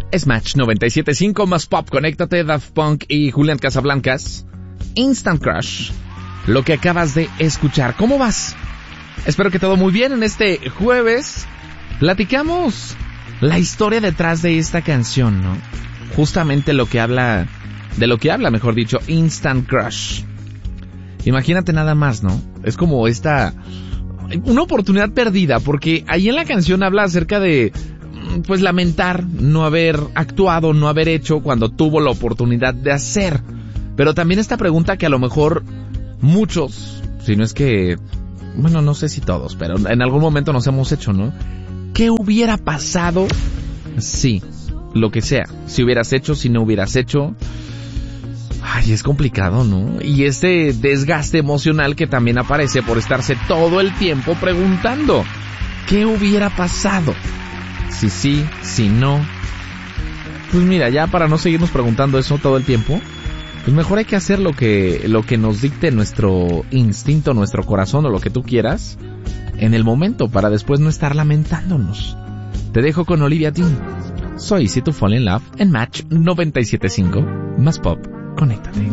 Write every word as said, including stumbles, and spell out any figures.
Es Match noventa y siete punto cinco más pop. Conéctate, Daft Punk y Julián Casablancas. Instant Crush. Lo que acabas de escuchar. ¿Cómo vas? Espero que todo muy bien en este jueves. Platicamos la historia detrás de esta canción, ¿no? Justamente lo que habla, de lo que habla, mejor dicho, Instant Crush. Imagínate nada más, ¿no? Es como esta, una oportunidad perdida, porque ahí en la canción habla acerca de, pues, lamentar no haber actuado, no haber hecho cuando tuvo la oportunidad de hacer. Pero también esta pregunta que a lo mejor muchos, si no es que, bueno, no sé si todos, pero en algún momento nos hemos hecho, ¿no? ¿Qué hubiera pasado si, lo que sea, si hubieras hecho, si no hubieras hecho? Ay, es complicado, ¿no? Y este desgaste emocional que también aparece por estarse todo el tiempo preguntando, ¿qué hubiera pasado? Si sí, si no. Pues mira, ya para no seguirnos preguntando eso todo el tiempo, pues mejor hay que hacer lo que, lo que nos dicte nuestro instinto, nuestro corazón o lo que tú quieras en el momento, para después no estar lamentándonos. Te dejo con Olivia Dean. Soy Si To Fall In Love en Match noventa y siete punto cinco más pop. Conéctate.